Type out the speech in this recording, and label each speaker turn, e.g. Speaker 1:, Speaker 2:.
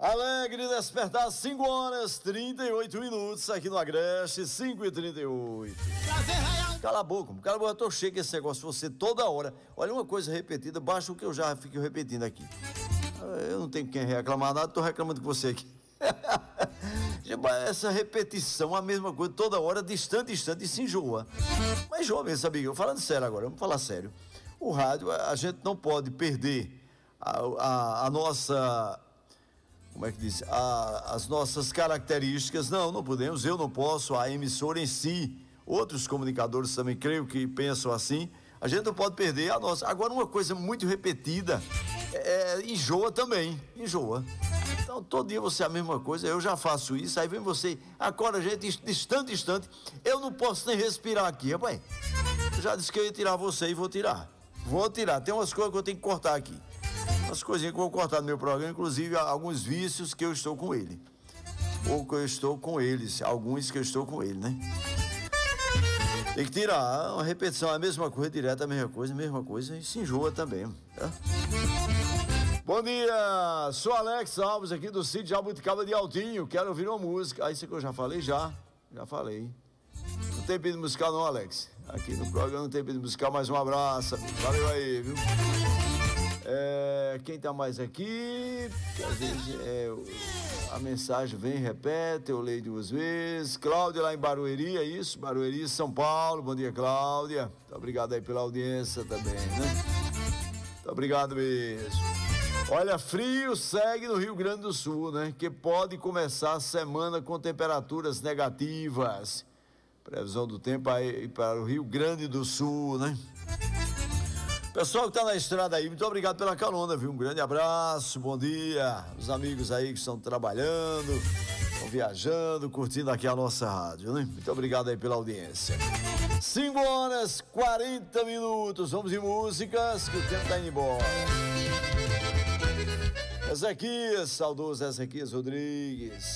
Speaker 1: Alegre despertar, 5 horas 38 minutos aqui no Agreste, 5h38. Cala a boca, eu tô cheio com esse negócio, você toda hora. Olha, uma coisa repetida, baixa o que eu já fico repetindo aqui. Eu não tenho quem reclamar nada, tô reclamando com você aqui. Essa repetição, a mesma coisa, toda hora, distante, e se enjoa. Mas enjoa mesmo, sabe? Eu falando sério agora, vamos falar sério. O rádio, a gente não pode perder a nossa... Como é que diz? As nossas características, não podemos, eu não posso, a emissora em si, outros comunicadores também creio que pensam assim, a gente não pode perder a nossa. Agora, uma coisa muito repetida, enjoa também, enjoa. Então, todo dia você é a mesma coisa, eu já faço isso, aí vem você, acorda, gente, distante, eu não posso nem respirar aqui, rapaz. Eu já disse que eu ia tirar você e vou tirar, tem umas coisas que eu tenho que cortar aqui. Umas coisinhas que eu vou cortar no meu programa, inclusive alguns vícios que eu estou com ele. Ou que eu estou com eles, alguns que eu estou com ele, né? Tem que tirar, uma repetição, a mesma coisa, direto a mesma coisa, e se enjoa também, tá? Bom dia, sou Alex Alves aqui do sítio Jabuticaba de Altinho, quero ouvir uma música. Isso que eu já falei, já falei. Não tem pedido musical não, Alex? Aqui no programa não tem pedido musical, mas um abraço, valeu aí, viu? Quem tá mais aqui? Porque às vezes a mensagem vem, repete, eu leio 2 vezes. Cláudia lá em Barueri, é isso? Barueri, São Paulo. Bom dia, Cláudia. Muito obrigado aí pela audiência também, né? Muito obrigado mesmo. Olha, frio segue no Rio Grande do Sul, né? Que pode começar a semana com temperaturas negativas. Previsão do tempo aí para o Rio Grande do Sul, né? Pessoal que tá na estrada aí, muito obrigado pela carona, viu? Um grande abraço, bom dia. Os amigos aí que estão trabalhando, estão viajando, curtindo aqui a nossa rádio, né? Muito obrigado aí pela audiência. 5 horas 40 minutos, vamos de músicas, que o tempo tá indo embora. Ezequias, saudoso Ezequias Rodrigues.